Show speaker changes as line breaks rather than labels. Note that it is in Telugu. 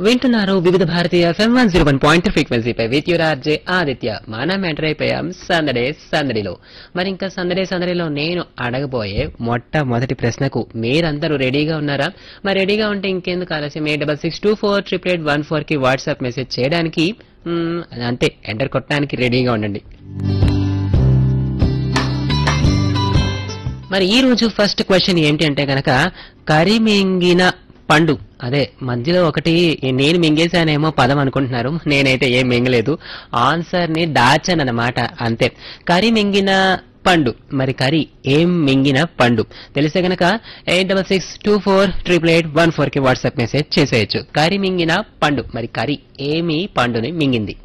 వింటున్నారు వివిధ భారతీయ FM 101.3 ఫ్రీక్వెన్సీపై with your RJ Aditya. మనం ఎంటర్ అయిపోయాం సందడిలో. మరి ఇంకా సందడిలో నేను అడగబోయే మొట్టమొదటి ప్రశ్నకు మీరందరూ రెడీగా ఉన్నారా? మరి రెడీగా ఉంటే ఇంకెందుకు ఆలస్యం 8664888114 కి వాట్సాప్ మెసేజ్ చేయడానికి అంతే ఎంటర్ కొట్టడానికి రెడీగా ఉండండి. మరి ఈ రోజు ఫస్ట్ క్వశ్చన్ ఏంటి అంటే గనక కరిమింగిన పండు, అదే మధ్యలో ఒకటి నేను మింగేశానేమో పదం అనుకుంటున్నారు, నేనైతే ఏం మింగలేదు, ఆన్సర్ ని దాచానన్నమాట అంతే. కరి మింగిన పండు, మరి కరి ఏం మింగిన పండు తెలిస్తే గనక 8664888114 కి వాట్సాప్ మెసేజ్ చేసేయచ్చు. కరి మింగిన పండు, మరి కరి ఏమి పండుని మింగింది.